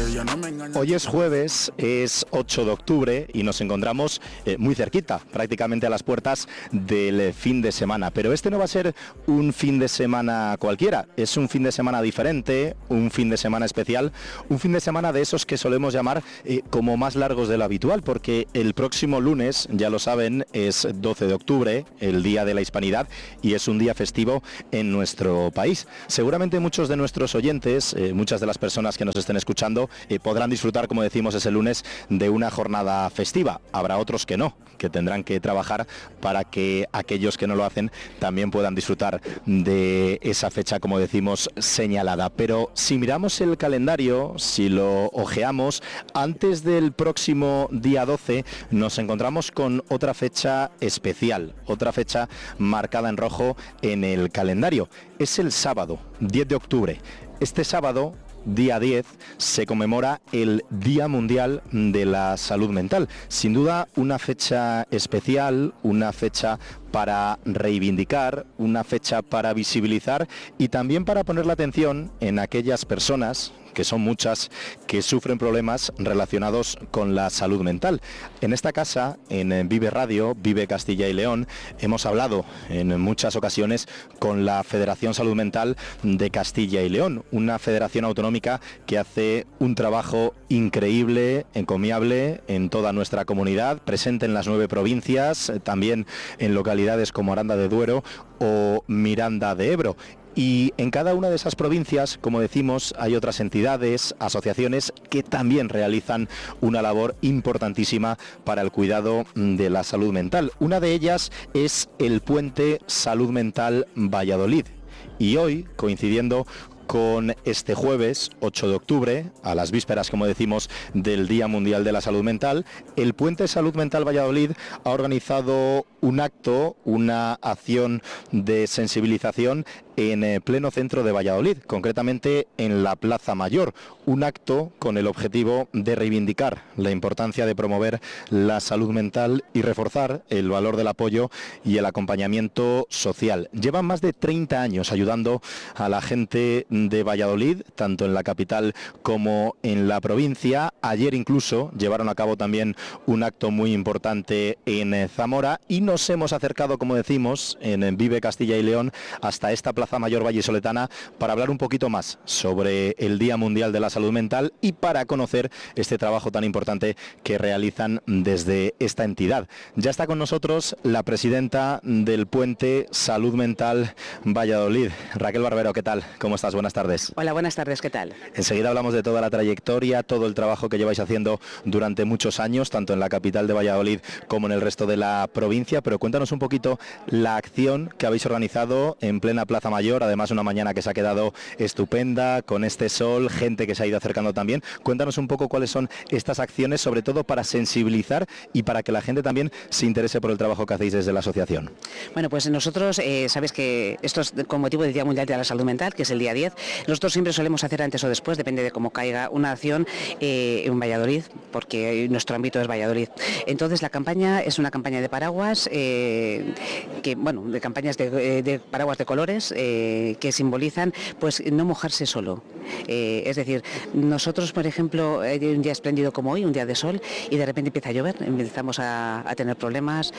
Hoy es jueves, es 8 de octubre y nos encontramos muy cerquita, prácticamente a las puertas del fin de semana. Pero este no va a ser un fin de semana cualquiera, es un fin de semana diferente, un fin de semana especial, un fin de semana de esos que solemos llamar como más largos de lo habitual, porque el próximo lunes, ya lo saben, es 12 de octubre, el Día de la Hispanidad, y es un día festivo en nuestro país. Seguramente muchos de nuestros oyentes, muchas de las personas que nos estén escuchando, podrán disfrutar, como decimos, ese lunes de una jornada festiva. Habrá otros que no, que tendrán que trabajar para que aquellos que no lo hacen también puedan disfrutar de esa fecha, como decimos, señalada. Pero si miramos el calendario, si lo ojeamos, antes del próximo día 12 nos encontramos con otra fecha especial, otra fecha marcada en rojo en el calendario. Es el sábado, 10 de octubre. Este sábado, día 10, se conmemora el Día Mundial de la Salud Mental. Sin duda, una fecha especial, una fecha para reivindicar, una fecha para visibilizar y también para poner la atención en aquellas personas, que son muchas, que sufren problemas relacionados con la salud mental. En esta casa, en Vive Radio, Vive Castilla y León, hemos hablado en muchas ocasiones con la Federación Salud Mental de Castilla y León, una federación autonómica que hace un trabajo increíble, encomiable en toda nuestra comunidad, presente en las 9 provincias, también en localidades como Aranda de Duero o Miranda de Ebro. Y en cada una de esas provincias, como decimos, hay otras entidades, asociaciones que también realizan una labor importantísima para el cuidado de la salud mental. Una de ellas es el Puente Salud Mental Valladolid. Y hoy, coincidiendo con este jueves 8 de octubre, a las vísperas, como decimos, del Día Mundial de la Salud Mental, el Puente Salud Mental Valladolid ha organizado un acto, una acción de sensibilización en pleno centro de Valladolid, concretamente en la Plaza Mayor, un acto con el objetivo de reivindicar la importancia de promover la salud mental y reforzar el valor del apoyo y el acompañamiento social. Llevan más de 30 años ayudando a la gente de Valladolid, tanto en la capital como en la provincia. Ayer incluso llevaron a cabo también un acto muy importante en Zamora y nos hemos acercado, como decimos, en Vive Castilla y León hasta esta Plaza Mayor vallisoletana para hablar un poquito más sobre el Día Mundial de la Salud Mental y para conocer este trabajo tan importante que realizan desde esta entidad. Ya está con nosotros la presidenta del Puente Salud Mental Valladolid, Raquel Barbero. ¿Qué tal? ¿Cómo estás? Buenas tardes. Hola, buenas tardes, ¿qué tal? Enseguida hablamos de toda la trayectoria, todo el trabajo que lleváis haciendo durante muchos años, tanto en la capital de Valladolid como en el resto de la provincia, pero cuéntanos un poquito la acción que habéis organizado en plena Plaza Mayor, además una mañana que se ha quedado estupenda, con este sol, gente que se ha ido acercando también. Cuéntanos un poco cuáles son estas acciones, sobre todo para sensibilizar y para que la gente también se interese por el trabajo que hacéis desde la asociación. Bueno, pues nosotros, sabes que esto es con motivo del Día Mundial de la Salud Mental, que es el día 10. Nosotros siempre solemos hacer antes o después, depende de cómo caiga, una acción en Valladolid, porque nuestro ámbito es Valladolid. Entonces la campaña es una campaña de paraguas, de campañas de paraguas de colores, que simbolizan pues no mojarse solo. Es decir, nosotros, por ejemplo, un día espléndido como hoy, un día de sol, y de repente empieza a llover, empezamos a tener problemas,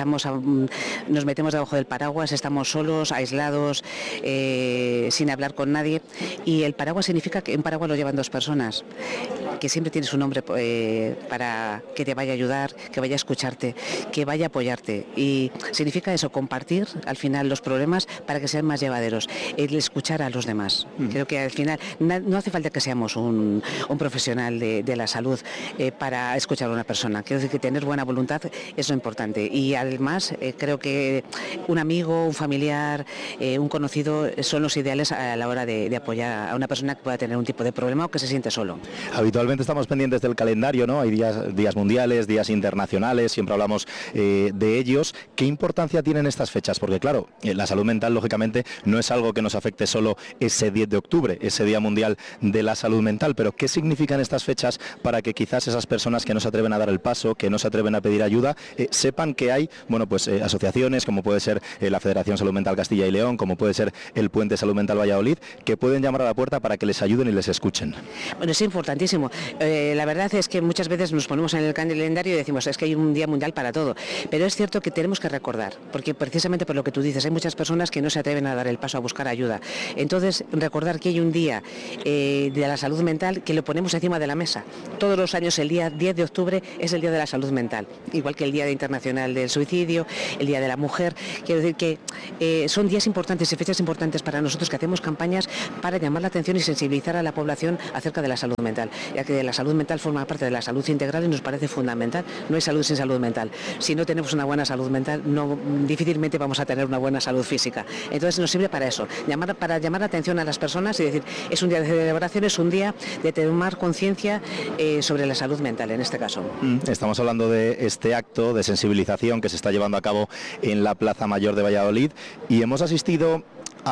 nos metemos debajo del paraguas, estamos solos, aislados, sin hablar con nadie, y el paraguas significa que un paraguas lo llevan 2 personas, que siempre tienes un hombre para que te vaya a ayudar, que vaya a escucharte, que vaya a apoyarte, y significa eso, compartir al final los problemas para que sean más llevaderos, el escuchar a los demás. Creo que al final no hace falta que seamos un profesional de la salud para escuchar a una persona. Quiero decir que tener buena voluntad es lo importante, y además creo que un amigo, un familiar, un conocido son los ideales a la hora de apoyar a una persona que pueda tener un tipo de problema o que se siente solo. Habitualmente estamos pendientes del calendario, ¿no? Hay días mundiales, días internacionales, siempre hablamos de ellos. ¿Qué importancia tienen estas fechas? Porque claro, la salud mental lógicamente no es algo que nos afecte solo ese 10 de octubre, ese Día Mundial de la Salud Mental, pero ¿qué significan estas fechas para que quizás esas personas que no se atreven a dar el paso, que no se atreven a pedir ayuda, sepan que hay, asociaciones como puede ser la Federación Salud Mental Castilla y León, como puede ser el Puente Salud Mental Valladolid, que pueden llamar a la puerta para que les ayuden y les escuchen? Bueno, es importantísimo. La verdad es que muchas veces nos ponemos en el calendario y decimos es que hay un día mundial para todo, pero es cierto que tenemos que recordar, porque precisamente por lo que tú dices, hay muchas personas que no se atreven a dar el paso a buscar ayuda. Entonces, recordar que hay un día de la salud mental que lo ponemos encima de la mesa. Todos los años el día 10 de octubre es el Día de la Salud Mental, igual que el Día Internacional del Suicidio, el Día de la Mujer. Quiero decir que son días importantes y fechas importantes para nosotros, que hacemos campañas para llamar la atención y sensibilizar a la población acerca de la salud mental, ya que la salud mental forma parte de la salud integral y nos parece fundamental. No hay salud sin salud mental. Si no tenemos una buena salud mental, difícilmente vamos a tener una buena salud física. Entonces nos sirve para eso, para llamar la atención a las personas y decir, es un día de celebración, es un día de tomar conciencia sobre la salud mental en este caso. Estamos hablando de este acto de sensibilización que se está llevando a cabo en la Plaza Mayor de Valladolid y hemos asistido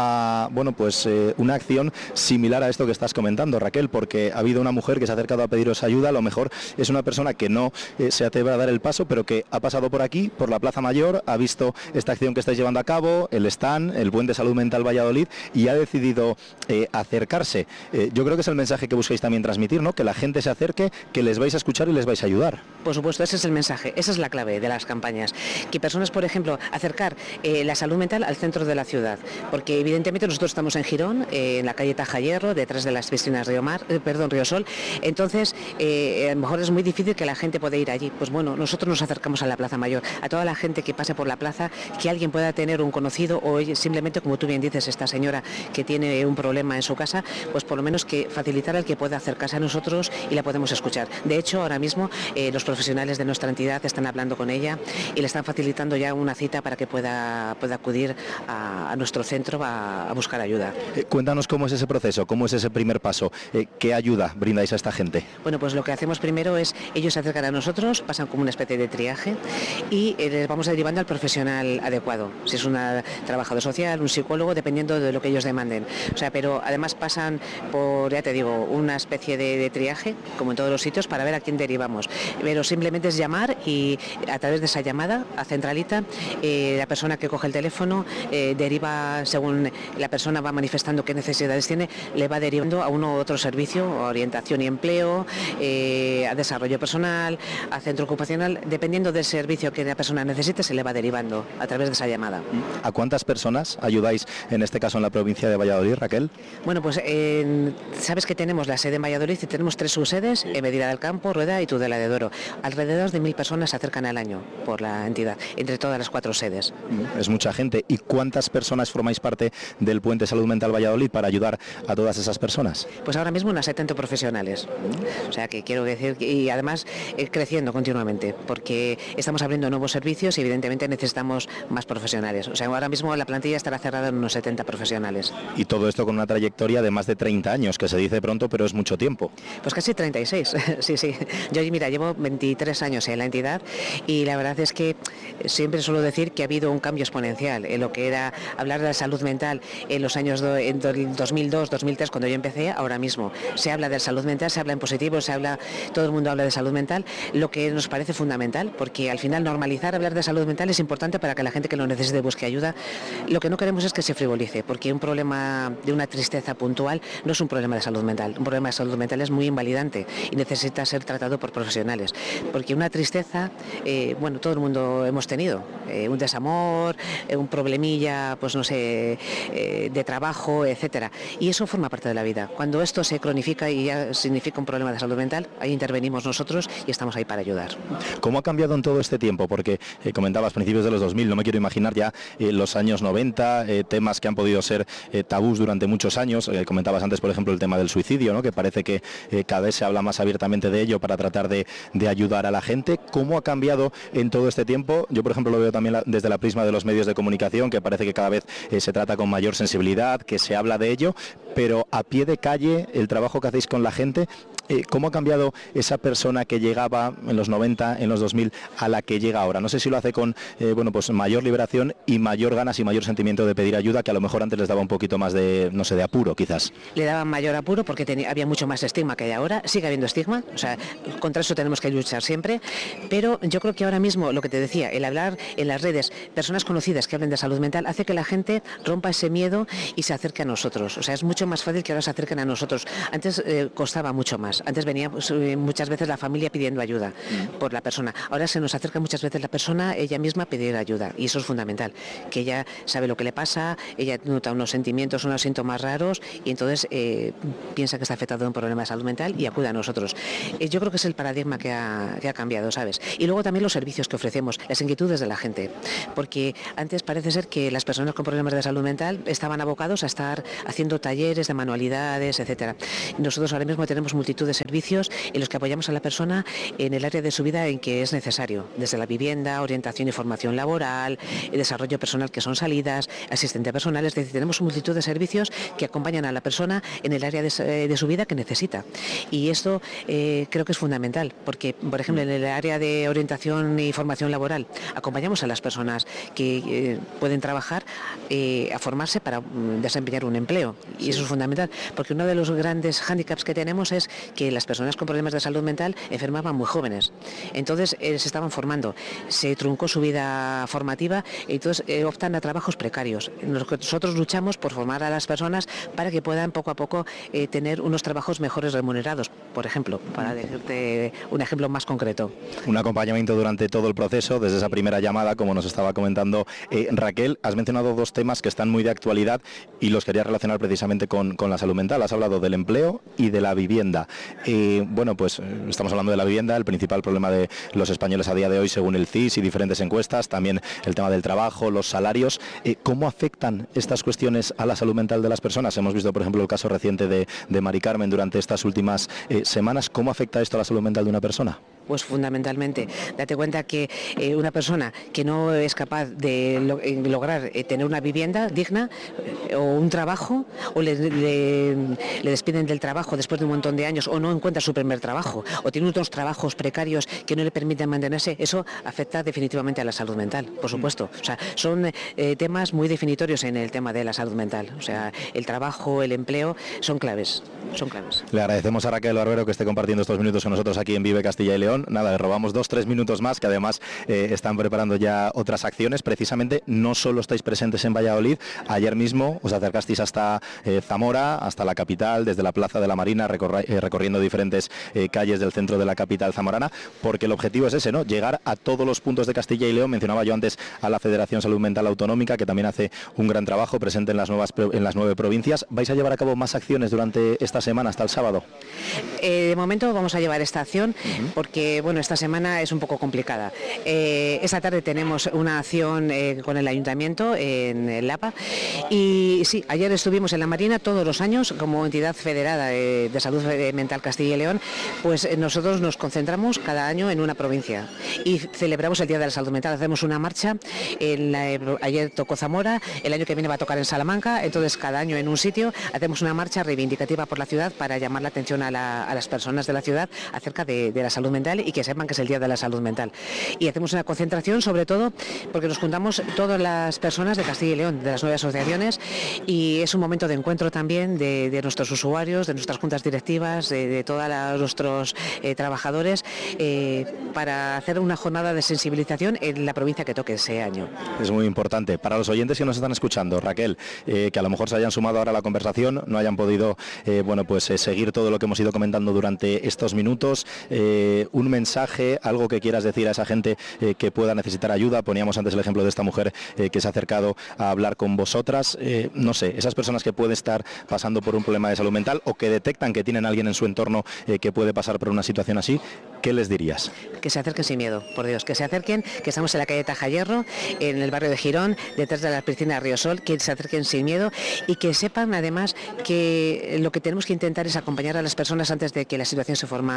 a una acción similar a esto que estás comentando, Raquel, porque ha habido una mujer que se ha acercado a pediros ayuda. A lo mejor es una persona que no se atreve a dar el paso, pero que ha pasado por aquí, por la Plaza Mayor, ha visto esta acción que estáis llevando a cabo, el stand, el Buen de Salud Mental Valladolid, y ha decidido acercarse. Yo creo que es el mensaje que buscáis también transmitir, ¿no? Que la gente se acerque, que les vais a escuchar y les vais a ayudar. Por supuesto, ese es el mensaje, esa es la clave de las campañas. Que personas, por ejemplo, acercar la salud mental al centro de la ciudad, porque evidentemente nosotros estamos en Girón, en la calle Taja Hierro, detrás de las piscinas Río Sol. Entonces, a lo mejor es muy difícil que la gente pueda ir allí. Pues bueno, nosotros nos acercamos a la Plaza Mayor, a toda la gente que pase por la plaza, que alguien pueda tener un conocido o simplemente, como tú bien dices, esta señora que tiene un problema en su casa, pues por lo menos que facilitar al que pueda acercarse a nosotros y la podemos escuchar. De hecho, ahora mismo los profesionales de nuestra entidad están hablando con ella y le están facilitando ya una cita para que pueda acudir a nuestro centro a buscar ayuda. Cuéntanos cómo es ese proceso, cómo es ese primer paso, qué ayuda brindáis a esta gente. Bueno, pues lo que hacemos primero es, ellos se acercan a nosotros, pasan como una especie de triaje y les vamos derivando al profesional adecuado, si es un trabajador social, un psicólogo, dependiendo de lo que ellos demanden. O sea, pero además pasan por, ya te digo, una especie de triaje, como en todos los sitios, para ver a quién derivamos. Pero simplemente es llamar y a través de esa llamada a centralita, la persona que coge el teléfono deriva según la persona va manifestando qué necesidades tiene, le va derivando a uno u otro servicio, a orientación y empleo, a desarrollo personal, a centro ocupacional, dependiendo del servicio que la persona necesite, se le va derivando a través de esa llamada. ¿A cuántas personas ayudáis en este caso en la provincia de Valladolid, Raquel? Bueno, pues sabes que tenemos la sede en Valladolid y tenemos 3 subsedes, en Medina del Campo, Rueda y Tudela de Duero. Alrededor de 1000 personas se acercan al año por la entidad, entre todas las 4 sedes. Es mucha gente. ¿Y cuántas personas formáis parte del Puente Salud Mental Valladolid para ayudar a todas esas personas? Pues ahora mismo unas 70 profesionales. O sea que quiero decir, y además creciendo continuamente, porque estamos abriendo nuevos servicios y evidentemente necesitamos más profesionales. O sea, ahora mismo la plantilla estará cerrada en unos 70 profesionales. Y todo esto con una trayectoria de más de 30 años, que se dice pronto, pero es mucho tiempo. Pues casi 36, sí. Yo, mira, llevo 23 años en la entidad y la verdad es que siempre suelo decir que ha habido un cambio exponencial en lo que era hablar de la salud mental en los años 2002, 2003, cuando yo empecé, ahora mismo. Se habla de salud mental, se habla en positivo, todo el mundo habla de salud mental, lo que nos parece fundamental, porque al final normalizar hablar de salud mental es importante para que la gente que lo necesite busque ayuda. Lo que no queremos es que se frivolice, porque un problema de una tristeza puntual no es un problema de salud mental. Un problema de salud mental es muy invalidante y necesita ser tratado por profesionales, porque una tristeza, todo el mundo hemos tenido, un desamor, un problemilla, pues no sé, de trabajo, etcétera, y eso forma parte de la vida. Cuando esto se cronifica y ya significa un problema de salud mental, ahí intervenimos nosotros y estamos ahí para ayudar. ¿Cómo ha cambiado en todo este tiempo? Porque comentabas principios de los 2000, no me quiero imaginar ya los años 90, temas que han podido ser tabús durante muchos años. Comentabas antes, por ejemplo, el tema del suicidio, ¿no? Que parece que cada vez se habla más abiertamente de ello para tratar de ayudar a la gente. ¿Cómo ha cambiado en todo este tiempo? Yo, por ejemplo, lo veo también desde la prisma de los medios de comunicación, que parece que cada vez se trata con mayor sensibilidad, que se habla de ello, pero a pie de calle, el trabajo que hacéis con la gente, ¿cómo ha cambiado esa persona que llegaba en los 90, en los 2000, a la que llega ahora? No sé si lo hace con mayor liberación y mayor ganas y mayor sentimiento de pedir ayuda, que a lo mejor antes les daba un poquito más de, no sé, de apuro, quizás. Le daban mayor apuro porque había mucho más estigma que hay ahora. Sigue habiendo estigma, o sea, contra eso tenemos que luchar siempre, pero yo creo que ahora mismo, lo que te decía, el hablar en las redes, personas conocidas que hablen de salud mental, hace que la gente rompa ese miedo y se acerque a nosotros. O sea, es mucho más fácil que ahora se acerquen a nosotros. Antes costaba mucho más. personas. Antes venía muchas veces la familia pidiendo ayuda por la persona. Ahora se nos acerca muchas veces la persona ella misma a pedir ayuda y eso es fundamental, que ella sabe lo que le pasa, ella nota unos sentimientos, unos síntomas raros y entonces piensa que está afectado de un problema de salud mental y acude a nosotros. Yo creo que es el paradigma que ha cambiado, ¿sabes? Y luego también los servicios que ofrecemos, las inquietudes de la gente, porque antes parece ser que las personas con problemas de salud mental estaban abocados a estar haciendo talleres de manualidades, etcétera. Nosotros ahora mismo tenemos multitud de servicios en los que apoyamos a la persona en el área de su vida en que es necesario, desde la vivienda, orientación y formación laboral, desarrollo personal que son salidas, asistente personal, es decir, tenemos multitud de servicios que acompañan a la persona en el área de su vida que necesita. Y esto creo que es fundamental, porque, por ejemplo, en el área de orientación y formación laboral, acompañamos a las personas que pueden trabajar a formarse para desempeñar un empleo. Y eso es fundamental, porque uno de los grandes hándicaps que tenemos es que las personas con problemas de salud mental enfermaban muy jóvenes. Entonces se estaban formando, se truncó su vida formativa y entonces optan a trabajos precarios. Nosotros luchamos por formar a las personas para que puedan poco a poco tener unos trabajos mejores remunerados, por ejemplo, para decirte un ejemplo más concreto. Un acompañamiento durante todo el proceso, desde esa primera llamada, como nos estaba comentando Raquel. Has mencionado dos temas que están muy de actualidad y los quería relacionar precisamente con la salud mental. Has hablado del empleo y de la vivienda. Bueno, pues estamos hablando de la vivienda, el principal problema de los españoles a día de hoy, según el CIS y diferentes encuestas, también el tema del trabajo, los salarios. ¿Cómo afectan estas cuestiones a la salud mental de las personas? Hemos visto, por ejemplo, el caso reciente de Mari Carmen durante estas últimas semanas. ¿Cómo afecta esto a la salud mental de una persona? Pues fundamentalmente, date cuenta que una persona que no es capaz de lograr tener una vivienda digna o un trabajo, o le despiden del trabajo después de un montón de años, o no encuentra su primer trabajo, o tiene otros trabajos precarios que no le permiten mantenerse, eso afecta definitivamente a la salud mental, por supuesto. O sea, son temas muy definitorios en el tema de la salud mental. O sea, el trabajo, el empleo, son claves. Le agradecemos a Raquel Barbero que esté compartiendo estos minutos con nosotros aquí en Vive Castilla y León. Nada, le robamos 2-3 minutos más, que además están preparando ya otras acciones. Precisamente no solo estáis presentes en Valladolid, ayer mismo os acercasteis hasta Zamora, hasta la capital, desde la Plaza de la Marina, recorriendo diferentes calles del centro de la capital zamorana, porque el objetivo es ese, ¿no? Llegar a todos los puntos de Castilla y León. Mencionaba yo antes a la Federación Salud Mental Autonómica, que también hace un gran trabajo presente en las 9 provincias. ¿Vais a llevar a cabo más acciones durante esta semana hasta el sábado? De momento vamos a llevar esta acción porque, bueno, esta semana es un poco complicada. Esta tarde tenemos una acción con el Ayuntamiento en el Lapa y sí, ayer estuvimos en la Marina todos los años como entidad federada de salud mental Castilla y León, pues nosotros nos concentramos cada año en una provincia y celebramos el Día de la Salud Mental. Hacemos una marcha, ayer tocó Zamora, el año que viene va a tocar en Salamanca, entonces cada año en un sitio hacemos una marcha reivindicativa por la ciudad para llamar la atención a las personas de la ciudad acerca de la salud mental y que sepan que es el Día de la Salud Mental. Y hacemos una concentración, sobre todo porque nos juntamos todas las personas de Castilla y León, de las 9 asociaciones, y es un momento de encuentro también de nuestros usuarios, de nuestras juntas directivas, de todos nuestros trabajadores, para hacer una jornada de sensibilización en la provincia que toque ese año. Es muy importante. Para los oyentes que nos están escuchando, Raquel, que a lo mejor se hayan sumado ahora a la conversación, no hayan podido seguir todo lo que hemos ido comentando durante estos minutos, un mensaje, algo que quieras decir a esa gente que pueda necesitar ayuda. Poníamos antes el ejemplo de esta mujer que se ha acercado a hablar con vosotras. No sé, esas personas que pueden estar pasando por un problema de salud mental o que detectan que tienen a alguien en su entorno que puede pasar por una situación así, ¿qué les dirías? Que se acerquen sin miedo, por Dios, que se acerquen, que estamos en la calle Tajayerro, en el barrio de Girón, detrás de la piscina de Riosol, que se acerquen sin miedo y que sepan además que lo que tenemos que intentar es acompañar a las personas antes de que la situación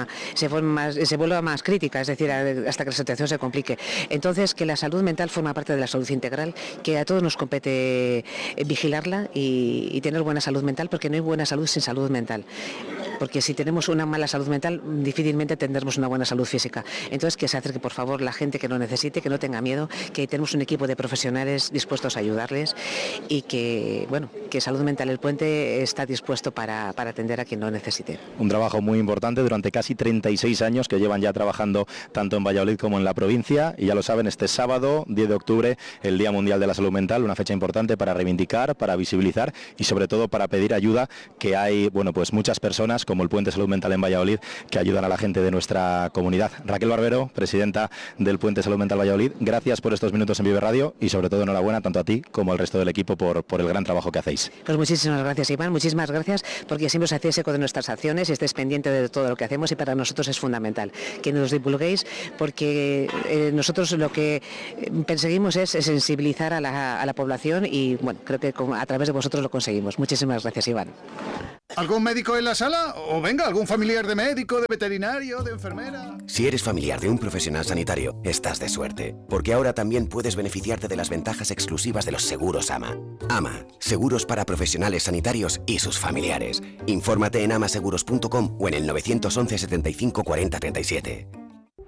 se vuelva más crítica, es decir, hasta que la situación se complique. Entonces, que la salud mental forma parte de la salud integral, que a todos nos compete vigilarla y tener buena salud mental, porque no hay buena salud sin salud mental. Porque si tenemos una mala salud mental, difícilmente tendremos una buena salud física. Entonces, que se acerque, por favor, la gente que lo necesite, que no tenga miedo, que tenemos un equipo de profesionales dispuestos a ayudarles y que Salud Mental El Puente está dispuesto para atender a quien lo necesite. Un trabajo muy importante durante casi 36 años que llevan ya trabajando tanto en Valladolid como en la provincia, y ya lo saben, este sábado 10 de octubre, el Día Mundial de la Salud Mental, una fecha importante para reivindicar, para visibilizar y sobre todo para pedir ayuda, que hay, bueno, pues muchas personas como el Puente Salud Mental en Valladolid que ayudan a la gente de nuestra comunidad. Raquel Barbero, presidenta del Puente Salud Mental Valladolid, gracias por estos minutos en Vive Radio y sobre todo enhorabuena tanto a ti como al resto del equipo por el gran trabajo que hacéis. Pues muchísimas gracias, Iván, muchísimas gracias, porque siempre os hacéis eco de nuestras acciones y estéis pendiente de todo lo que hacemos, y para nosotros es fundamental que nos divulguéis, porque nosotros lo que perseguimos es sensibilizar a la población, y bueno, creo que a través de vosotros lo conseguimos. Muchísimas gracias, Iván. ¿Algún médico en la sala? O venga, algún familiar de médico, de veterinario, de enfermera. Si eres familiar de un profesional sanitario, estás de suerte, porque ahora también puedes beneficiarte de las ventajas exclusivas de los seguros AMA. AMA, seguros para profesionales sanitarios y sus familiares. Infórmate en amaseguros.com o en el 911 75 40 37.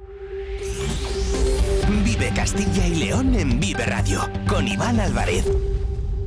Vive Castilla y León en Vive Radio, con Iván Álvarez.